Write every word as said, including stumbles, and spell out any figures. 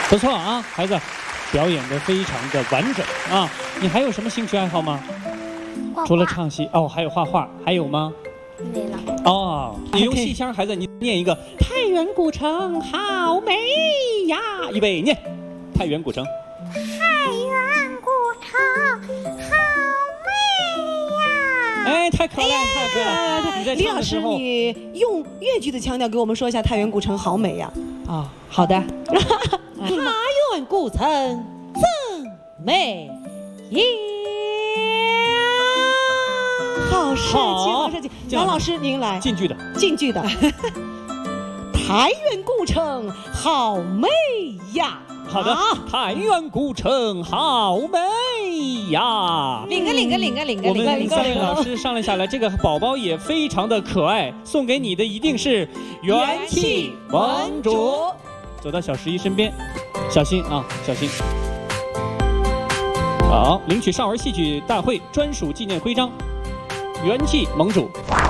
不错啊，孩子，表演的非常的完整啊。你还有什么兴趣爱好吗？ 画画除了唱戏哦，还有画画，还有吗？ 没了。 哦，你用戏腔，孩子，你念一个太原古城好美呀！预备念，太原古城。 太原古城好美呀！ 哎，太可爱了，太可爱了！你在李老师， 唱的时候， 你用越剧的腔调给我们说一下太原古城好美呀！ 啊，好的。太原古城真美呀！ 好帅气， 好好帅气！ 这样杨老师您来， 进剧的。 京剧的。太原古城好美呀！ 好的，太原古城好美呀！ 领个领个领个领个我领个领个们三位老师商量下来，这个宝宝也非常的可爱，送给你的一定是元气盟主。走到小十一身边，小心啊，小心。好，领取少儿戏曲大会专属纪念徽章，元气盟主。